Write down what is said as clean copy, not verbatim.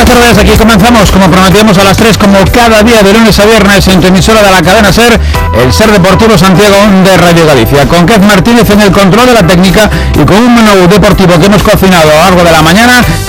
Buenas tardes, aquí comenzamos, como prometíamos, a las 3, como cada día de lunes a viernes, en tu emisora de la cadena SER, el SER Deportivo Santiago de Radio Galicia, con Kev Martínez en el control de la técnica y con un menú deportivo que hemos cocinado a lo largo de la mañana